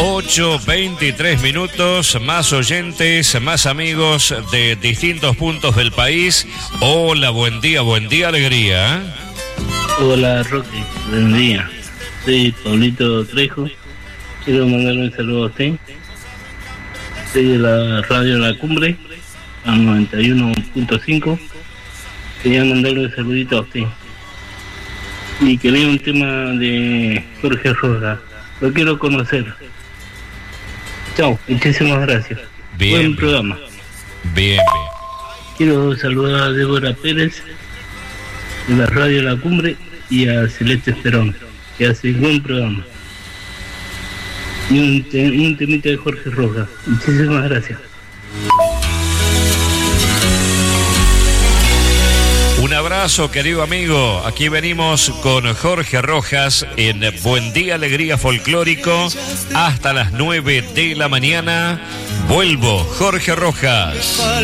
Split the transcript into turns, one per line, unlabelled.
8:23, más oyentes, más amigos de distintos puntos del país. Hola, buen día, alegría.
Hola, Roque, buen día. Soy Pablito Trejo. Quiero mandarle un saludo a usted. Soy de la radio La Cumbre, a 91.5. Quería mandarle un saludito a usted. Y quería un tema de Jorge Rojas. Lo quiero conocer. Chao, muchísimas gracias.
Bien.
Buen programa.
Bien.
Quiero saludar a Débora Pérez, de la radio La Cumbre, y a Celeste Esperón, que hace buen programa. Y un temita de Jorge Rojas. Muchísimas gracias.
Un abrazo, querido amigo. Aquí venimos con Jorge Rojas en Buen Día Alegría Folclórico hasta las 9 de la mañana. Vuelvo, Jorge Rojas.